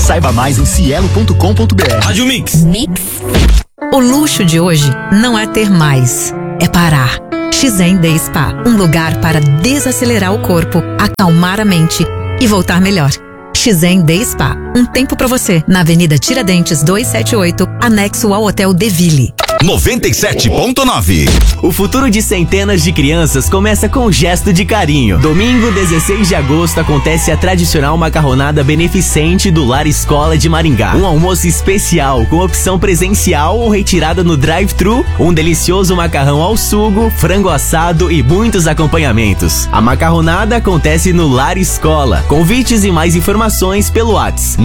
Saiba mais em cielo.com.br. Rádio Mix. O luxo de hoje não é ter mais, é parar. Xen Day Spa, um lugar para desacelerar o corpo, acalmar a mente e voltar melhor. Xen Day Spa, um tempo pra você, na Avenida Tiradentes 278, anexo ao Hotel Deville. 97.9. O futuro de centenas de crianças começa com um gesto de carinho. Domingo, 16 de agosto, acontece a tradicional macarronada beneficente do Lar Escola de Maringá. Um almoço especial com opção presencial ou retirada no drive-thru, um delicioso macarrão ao sugo, frango assado e muitos acompanhamentos. A macarronada acontece no Lar Escola. Convites e mais informações pelo WhatsApp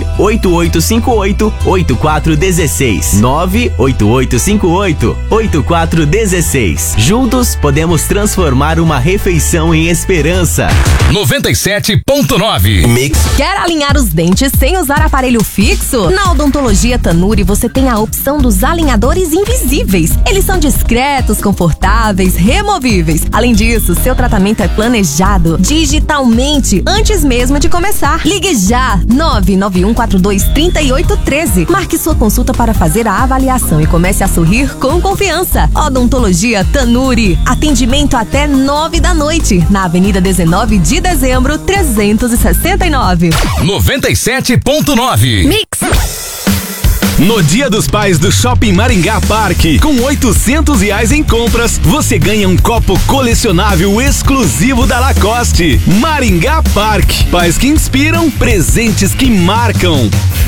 98858-8416. 98858-8416. Juntos podemos transformar uma refeição em esperança. 97.9. Mix. Quer alinhar os dentes sem usar aparelho fixo? Na Odontologia Tanuri você tem a opção dos alinhadores invisíveis. Eles são discretos, confortáveis, removíveis. Além disso, seu tratamento é planejado digitalmente antes mesmo de começar. Ligue já 991423813. Marque sua consulta para fazer a avaliação e comece a sorrir com confiança. Odontologia Tanuri. Atendimento até 9 da noite. Na Avenida 19 de Dezembro, 369. 97.9. Mix. No Dia dos Pais do Shopping Maringá Parque, com R$800 em compras, você ganha um copo colecionável exclusivo da Lacoste. Maringá Parque. Pais que inspiram, presentes que marcam.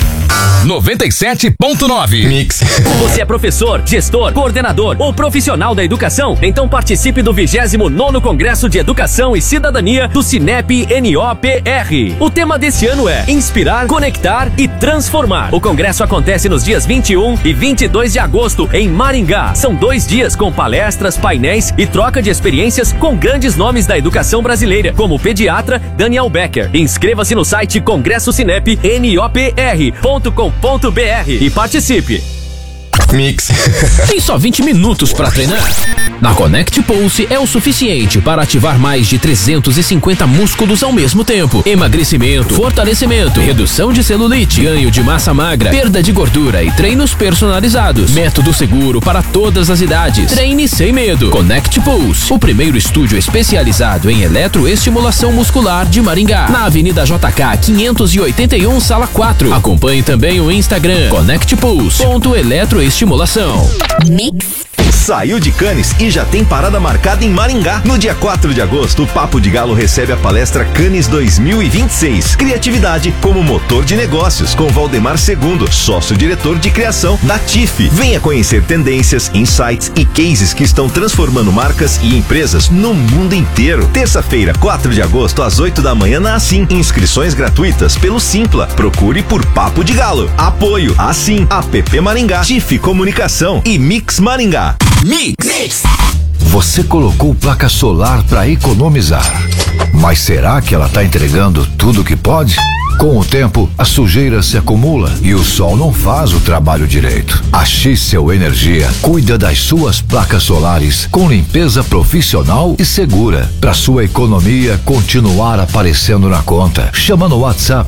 97.9. Mix. Você é professor, gestor, coordenador ou profissional da educação? Então participe do 29º Congresso de Educação e Cidadania do Cinep NOPR. O tema desse ano é Inspirar, Conectar e Transformar. O congresso acontece nos dias 21 e 22 de agosto em Maringá. São 2 dias com palestras, painéis e troca de experiências com grandes nomes da educação brasileira, como o pediatra Daniel Becker. Inscreva-se no site congressocinep.nopr.com.br e participe. Mix. Tem só 20 minutos para treinar? Na Connect Pulse é o suficiente para ativar mais de 350 músculos ao mesmo tempo. Emagrecimento, fortalecimento, redução de celulite, ganho de massa magra, perda de gordura e treinos personalizados. Método seguro para todas as idades. Treine sem medo. Connect Pulse, o primeiro estúdio especializado em eletroestimulação muscular de Maringá. Na Avenida JK 581, Sala 4. Acompanhe também o Instagram connectpulse.eletroestimulação. Mix. Saiu de Cannes e já tem parada marcada em Maringá. No dia 4 de agosto, o Papo de Galo recebe a palestra Cannes 2026. Criatividade como motor de negócios, com Valdemar II, sócio-diretor de criação da TIF. Venha conhecer tendências, insights e cases que estão transformando marcas e empresas no mundo inteiro. Terça-feira, 4 de agosto, às 8 da manhã, na Assim. Inscrições gratuitas pelo Simpla. Procure por Papo de Galo. Apoio Assim, APP Maringá, TIF Comunicação e Mix Maringá. Mix. Você colocou placa solar para economizar, mas será que ela está entregando tudo o que pode? Com o tempo, a sujeira se acumula e o sol não faz o trabalho direito. A Xcel Energia cuida das suas placas solares com limpeza profissional e segura, para sua economia continuar aparecendo na conta. Chama no WhatsApp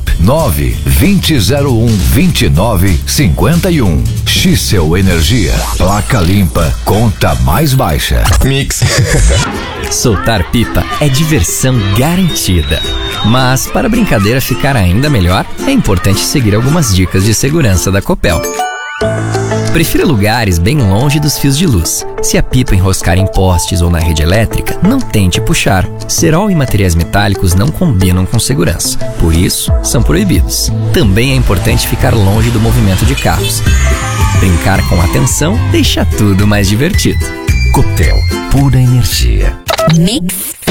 920012951. Xcel Energia, placa limpa, conta mais baixa. Mix. Soltar pipa é diversão garantida. Mas para a brincadeira ficar ainda melhor, é importante seguir algumas dicas de segurança da Copel. Prefira lugares bem longe dos fios de luz. Se a pipa enroscar em postes ou na rede elétrica, não tente puxar. Cerol e materiais metálicos não combinam com segurança, por isso são proibidos. Também é importante ficar longe do movimento de carros. Brincar com atenção deixa tudo mais divertido. Copel, pura energia. Mix.